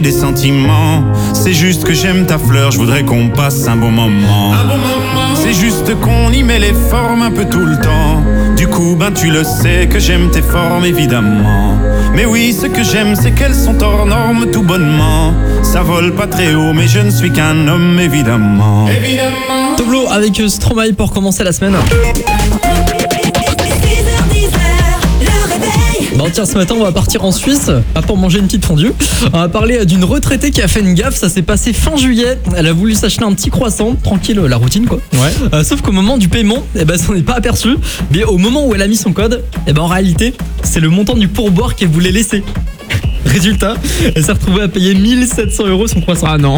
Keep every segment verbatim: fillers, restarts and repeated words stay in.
des sentiments. C'est juste que j'aime ta fleur, je voudrais qu'on passe un bon moment. Un bon moment. C'est juste qu'on y met les formes un peu tout le temps. Du coup, ben tu le sais que j'aime tes formes évidemment. Mais oui, ce que j'aime, c'est qu'elles sont hors normes tout bonnement. Ça vole pas très haut, mais je ne suis qu'un homme évidemment. Évidemment. Toblo avec Stromae pour commencer la semaine. Bon tiens, ce matin on va partir en Suisse, pas pour manger une petite fondue. On va parler d'une retraitée qui a fait une gaffe, ça s'est passé fin juillet. Elle a voulu s'acheter un petit croissant, tranquille, la routine quoi. Ouais. Euh, sauf qu'au moment du paiement, eh ben, ça n'est pas aperçu. Mais au moment où elle a mis son code, eh ben, en réalité, c'est le montant du pourboire qu'elle voulait laisser. Résultat, elle s'est retrouvée à payer mille sept cents euros son croissant. Ah non.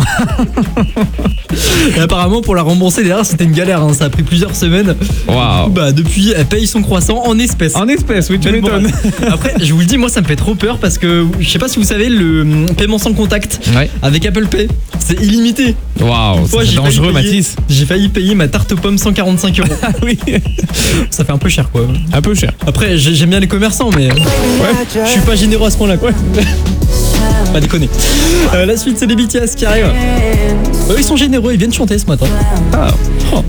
Et apparemment pour la rembourser derrière c'était une galère, hein. Ça a pris plusieurs semaines. Waouh. Bah depuis elle paye son croissant en espèces. En espèces, oui, tu Mais bon, m'étonnes. après je vous le dis, moi ça me fait trop peur parce que je sais pas si vous savez, le paiement sans contact Ouais. avec Apple Pay c'est illimité. Waouh, Moi, c'est j'ai dangereux, failli payer- Mathis. J'ai failli payer ma tarte aux pommes cent quarante-cinq euros. Ah oui. Ça fait un peu cher quoi. Un peu cher. Après j'ai- j'aime bien les commerçants mais je suis pas généreux à ce point là quoi. Pas déconner. Euh, la suite c'est les B T S qui arrivent. Euh, ils sont généreux, ils viennent chanter ce matin. Ah. Oh.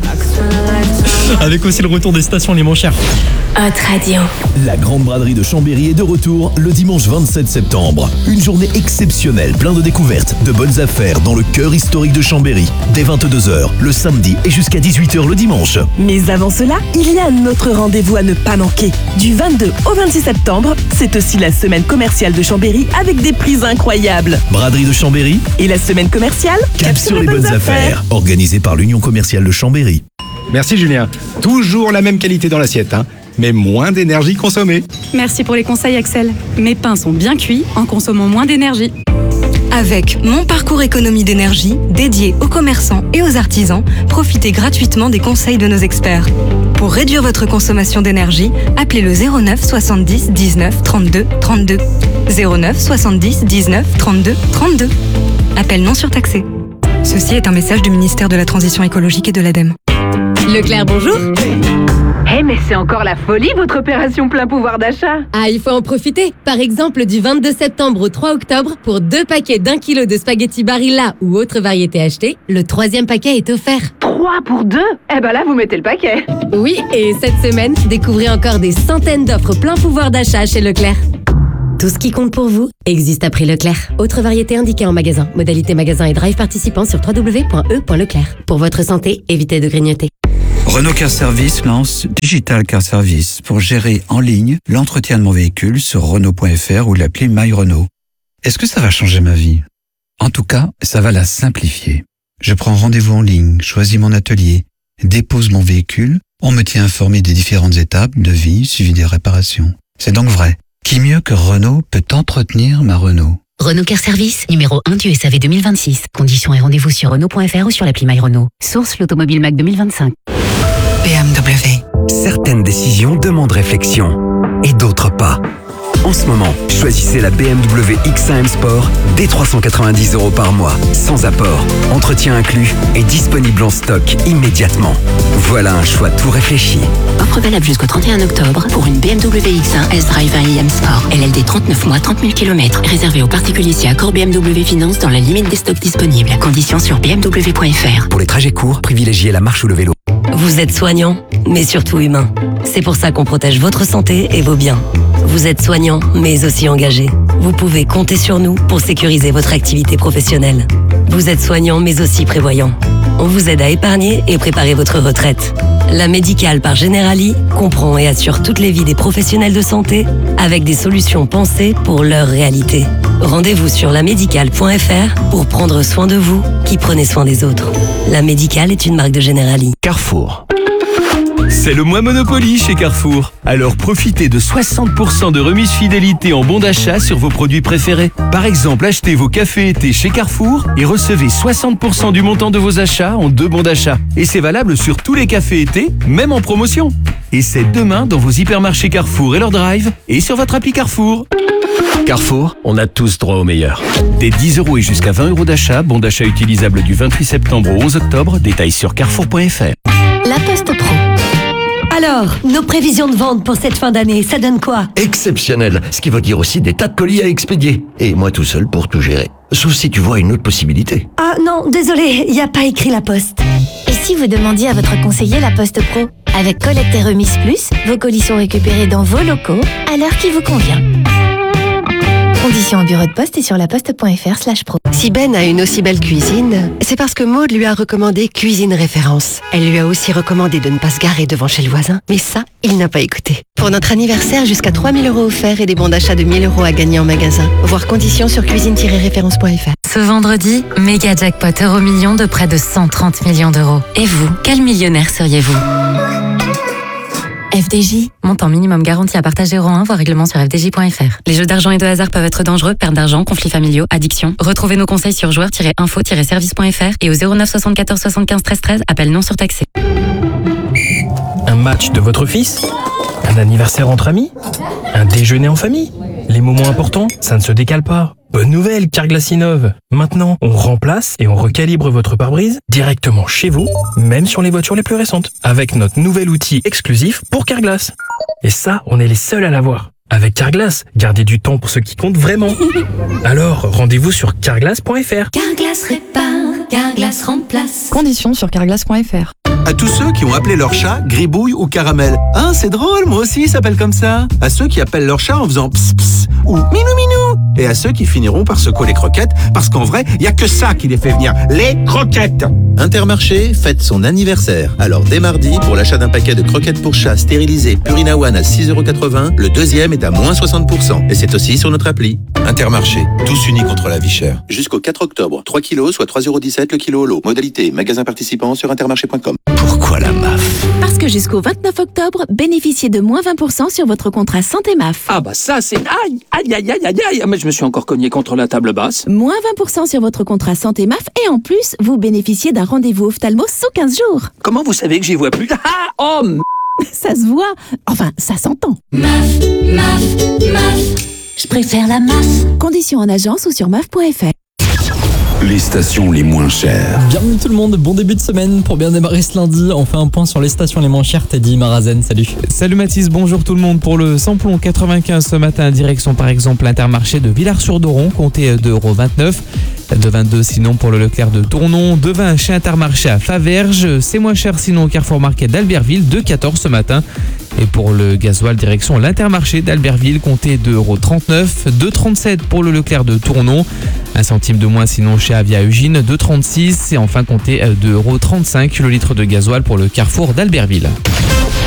Avec aussi le retour des stations les moins chères. Hot Radio. La Grande Braderie de Chambéry est de retour le dimanche vingt-sept septembre. Une journée exceptionnelle, plein de découvertes, de bonnes affaires dans le cœur historique de Chambéry. Dès vingt-deux heures le samedi et jusqu'à dix-huit heures le dimanche. Mais avant cela, il y a un autre rendez-vous à ne pas manquer. Du vingt-deux au vingt-six septembre, c'est aussi la semaine commerciale de Chambéry avec des prix incroyables. Braderie de Chambéry, Et la semaine commerciale, cap sur les bonnes affaires. Organisée par l'Union commerciale de Chambéry. Merci Julien. Toujours la même qualité dans l'assiette, hein, mais moins d'énergie consommée. Merci pour les conseils Axel. Mes pains sont bien cuits en consommant moins d'énergie. Avec Mon Parcours Économie d'énergie, dédié aux commerçants et aux artisans, profitez gratuitement des conseils de nos experts. Pour réduire votre consommation d'énergie, appelez le zéro neuf soixante-dix dix-neuf trente-deux trente-deux. zéro neuf soixante-dix dix-neuf trente-deux trente-deux. Appel non surtaxé. Ceci est un message du ministère de la Transition écologique et de l'ADEME. Leclerc, bonjour. Eh mais c'est encore la folie votre opération plein pouvoir d'achat. Ah, il faut en profiter. Par exemple, du vingt-deux septembre au trois octobre, pour deux paquets d'un kilo de spaghettis Barilla ou autre variété achetée, le troisième paquet est offert. trois pour deux. Eh ben là vous mettez le paquet. Oui, et cette semaine, découvrez encore des centaines d'offres plein pouvoir d'achat chez Leclerc. Tout ce qui compte pour vous existe à prix Leclerc. Autre variété indiquée en magasin. Modalité magasin et drive participant sur w w w point e point leclerc. Pour votre santé, évitez de grignoter. Renault Car Service lance Digital Car Service pour gérer en ligne l'entretien de mon véhicule sur Renault point F R ou l'appli My Renault. Est-ce que ça va changer ma vie? En tout cas, ça va la simplifier. Je prends rendez-vous en ligne, choisis mon atelier, dépose mon véhicule, on me tient informé des différentes étapes, devis, suivi des réparations. C'est donc vrai. Qui mieux que Renault peut entretenir ma Renault? Renault Car Service, numéro un du S A V deux mille vingt-six. Conditions et rendez-vous sur Renault point F R ou sur l'appli My Renault. Source l'Automobile Mac deux mille vingt-cinq. B M W. Certaines décisions demandent réflexion et d'autres pas. En ce moment, choisissez la B M W X un M Sport dès trois cent quatre-vingt-dix euros par mois, sans apport, entretien inclus et disponible en stock immédiatement. Voilà un choix tout réfléchi. Offre valable jusqu'au trente et un octobre pour une B M W X un S-Drive un i M Sport. L L D trente-neuf mois, trente mille kilomètres. Réservé aux particuliers si accord B M W Finance dans la limite des stocks disponibles. Conditions sur b m w point f r. Pour les trajets courts, privilégiez la marche ou le vélo. Vous êtes soignant, mais surtout humain. C'est pour ça qu'on protège votre santé et vos biens. Vous êtes soignant, mais aussi engagé. Vous pouvez compter sur nous pour sécuriser votre activité professionnelle. Vous êtes soignant, mais aussi prévoyant. On vous aide à épargner et préparer votre retraite. La Médicale par Generali comprend et assure toutes les vies des professionnels de santé avec des solutions pensées pour leur réalité. Rendez-vous sur la médicale point f r pour prendre soin de vous qui prenez soin des autres. La Médicale est une marque de Generali. Carrefour. C'est le mois Monopoly chez Carrefour. Alors profitez de soixante pour cent de remise fidélité en bon d'achat sur vos produits préférés. Par exemple, achetez vos cafés été chez Carrefour et recevez soixante pour cent du montant de vos achats en deux bons d'achat. Et c'est valable sur tous les cafés été, même en promotion. Et c'est demain dans vos hypermarchés Carrefour et leur drive et sur votre appli Carrefour. Carrefour, on a tous droit au meilleur. Des dix euros et jusqu'à vingt euros d'achat, bon d'achat utilisable du vingt-huit septembre au onze octobre, détails sur carrefour point f r. La Poste Pro. Alors, nos prévisions de vente pour cette fin d'année, ça donne quoi? Exceptionnel, ce qui veut dire aussi des tas de colis à expédier. Et moi tout seul pour tout gérer. Sauf si tu vois une autre possibilité. Ah non, désolé, il n'y a pas écrit la poste. Et si vous demandiez à votre conseiller la Poste Pro? Avec Collecte et Remise Plus, vos colis sont récupérés dans vos locaux à l'heure qui vous convient. Conditions au bureau de poste et sur laposte.fr slash pro. Si Ben a une aussi belle cuisine, c'est parce que Maud lui a recommandé Cuisine Référence. Elle lui a aussi recommandé de ne pas se garer devant chez le voisin, mais ça, il n'a pas écouté. Pour notre anniversaire, jusqu'à trois mille euros offerts et des bons d'achat de mille euros à gagner en magasin. Voir conditions sur cuisine tiret référence point f r. Ce vendredi, méga jackpot euro million de près de cent trente millions d'euros. Et vous, quel millionnaire seriez-vous? F D J, montant minimum garanti à partager euro un, voire règlement sur f d j point f r. Les jeux d'argent et de hasard peuvent être dangereux, perte d'argent, conflits familiaux, addiction. Retrouvez nos conseils sur joueurs tiret info tiret service point f r et au zéro neuf soixante-quatorze soixante-quinze treize treize, appel non surtaxé. Un match de votre fils? Un anniversaire entre amis? Un déjeuner en famille? Les moments importants, ça ne se décale pas. Bonne nouvelle, Carglass innove. Maintenant, on remplace et on recalibre votre pare-brise directement chez vous, même sur les voitures les plus récentes, avec notre nouvel outil exclusif pour Carglass. Et ça, on est les seuls à l'avoir. Avec Carglass, gardez du temps pour ce qui compte vraiment. Alors, rendez-vous sur carglass point f r. Carglass répare, Carglass remplace. Conditions sur carglass point f r. À tous ceux qui ont appelé leur chat Gribouille ou Caramel. Ah, c'est drôle, moi aussi, il s'appelle comme ça. À ceux qui appellent leur chat en faisant ps ps ou minou minou. Et à ceux qui finiront par secouer les croquettes, parce qu'en vrai, il n'y a que ça qui les fait venir, les croquettes. Intermarché fête son anniversaire. Alors dès mardi, pour l'achat d'un paquet de croquettes pour chat stérilisées Purina One à six euros quatre-vingts, le deuxième est à moins soixante pour cent. Et c'est aussi sur notre appli. Intermarché, tous unis contre la vie chère. Jusqu'au quatre octobre, trois kilos, soit trois euros dix-sept le kilo au lot. Modalité, magasin participant sur intermarché point com. Pourquoi la M A F? Parce que jusqu'au vingt-neuf octobre, bénéficiez de moins vingt pour cent sur votre contrat santé M A F. Ah bah ça c'est... Aïe, aïe, aïe, aïe, aïe, aïe, mais je me suis encore cogné contre la table basse. Moins vingt pour cent sur votre contrat santé M A F et en plus, vous bénéficiez d'un rendez-vous ophtalmo sous quinze jours. Comment vous savez que j'y vois plus? Ah, oh m... Ça se voit. Enfin, ça s'entend. M A F, M A F, M A F. Je préfère la M A F. Conditions en agence ou sur M A F point f r. Les stations les moins chères. Bienvenue tout le monde, bon début de semaine pour bien démarrer ce lundi. On fait un point sur les stations les moins chères. Teddy Marazen, salut. Salut Mathis, bonjour tout le monde. Pour le samplon quatre-vingt-quinze ce matin, direction par exemple l'Intermarché de Villars-sur-Doron, comptez deux euros vingt-neuf. De vingt-deux sinon pour le Leclerc de Tournon, de vingt chez Intermarché à Faverges, c'est moins cher sinon au Carrefour Market d'Albertville, deux euros quatorze ce matin. Et pour le gasoil, direction l'Intermarché d'Albertville, comptez deux euros trente-neuf, deux euros trente-sept pour le Leclerc de Tournon, un centime de moins sinon chez Avia Eugine, deux euros trente-six et enfin comptez deux euros trente-cinq le litre de gasoil pour le Carrefour d'Albertville.